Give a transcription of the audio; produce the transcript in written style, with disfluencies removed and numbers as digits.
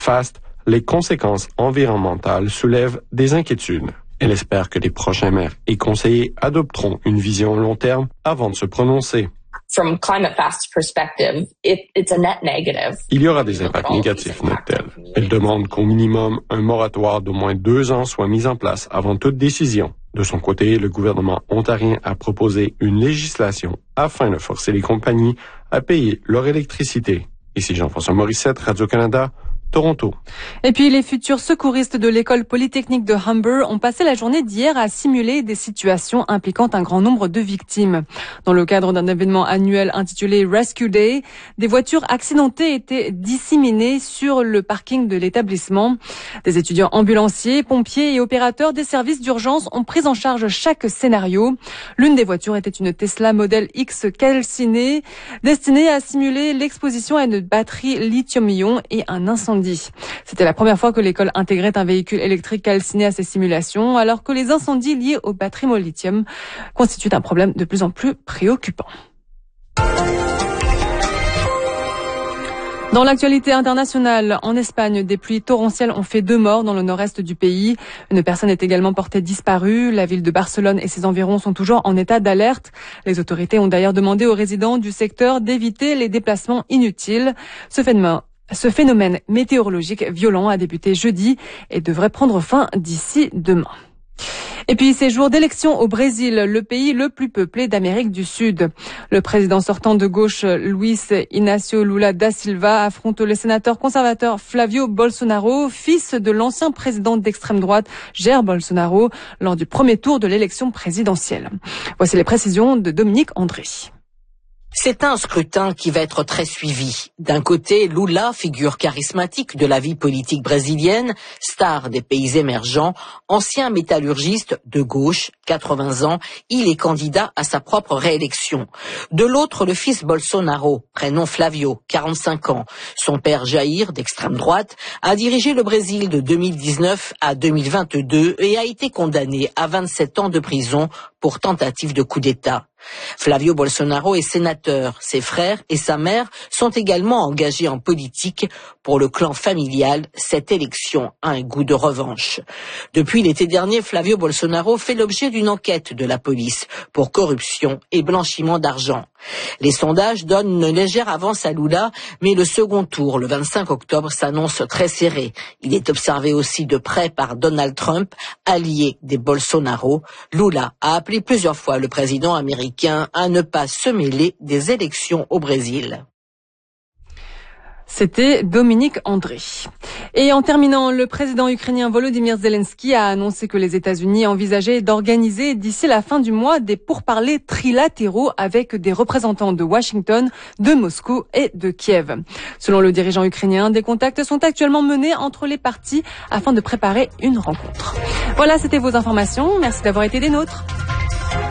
Fast, les conséquences environnementales soulèvent des inquiétudes. Elle espère que les prochains maires et conseillers adopteront une vision long terme avant de se prononcer. From Climate Fast perspective, it's a net negative. Il y aura des impacts négatifs, note-t-elle. Elle demande qu'au minimum, un moratoire d'au moins 2 ans soit mis en place avant toute décision. De son côté, le gouvernement ontarien a proposé une législation afin de forcer les compagnies à payer leur électricité. Ici Jean-François Morissette, Radio-Canada, Toronto. Et puis, les futurs secouristes de l'école polytechnique de Humber ont passé la journée d'hier à simuler des situations impliquant un grand nombre de victimes. Dans le cadre d'un événement annuel intitulé Rescue Day, des voitures accidentées étaient disséminées sur le parking de l'établissement. Des étudiants ambulanciers, pompiers et opérateurs des services d'urgence ont pris en charge chaque scénario. L'une des voitures était une Tesla Model X calcinée, destinée à simuler l'exposition à une batterie lithium-ion et un incendie. C'était la première fois que l'école intégrait un véhicule électrique calciné à ses simulations, alors que les incendies liés aux batteries au lithium constituent un problème de plus en plus préoccupant. Dans l'actualité internationale, en Espagne, des pluies torrentielles ont fait 2 morts dans le nord-est du pays. Une personne est également portée disparue. La ville de Barcelone et ses environs sont toujours en état d'alerte. Les autorités ont d'ailleurs demandé aux résidents du secteur d'éviter les déplacements inutiles. Ce phénomène météorologique violent a débuté jeudi et devrait prendre fin d'ici demain. Et puis, ces jours d'élection au Brésil, le pays le plus peuplé d'Amérique du Sud. Le président sortant de gauche, Luiz Inácio Lula da Silva, affronte le sénateur conservateur Flávio Bolsonaro, fils de l'ancien président d'extrême droite, Jair Bolsonaro, lors du premier tour de l'élection présidentielle. Voici les précisions de Dominique André. C'est un scrutin qui va être très suivi. D'un côté, Lula, figure charismatique de la vie politique brésilienne, star des pays émergents, ancien métallurgiste de gauche, 80 ans, il est candidat à sa propre réélection. De l'autre, le fils Bolsonaro, prénom Flávio, 45 ans. Son père Jair, d'extrême droite, a dirigé le Brésil de 2019 à 2022 et a été condamné à 27 ans de prison pour tentative de coup d'État. Flávio Bolsonaro est sénateur. Ses frères et sa mère sont également engagés en politique. Pour le clan familial, cette élection a un goût de revanche. Depuis l'été dernier, Flávio Bolsonaro fait l'objet d'une enquête de la police pour corruption et blanchiment d'argent. Les sondages donnent une légère avance à Lula, mais le second tour, le 25 octobre, s'annonce très serré. Il est observé aussi de près par Donald Trump, allié des Bolsonaro. Lula a appelé plusieurs fois le président américain à ne pas se mêler des élections au Brésil. C'était Dominique André. Et en terminant, le président ukrainien Volodymyr Zelensky a annoncé que les États-Unis envisageaient d'organiser d'ici la fin du mois des pourparlers trilatéraux avec des représentants de Washington, de Moscou et de Kiev. Selon le dirigeant ukrainien, des contacts sont actuellement menés entre les parties afin de préparer une rencontre. Voilà, c'était vos informations. Merci d'avoir été des nôtres.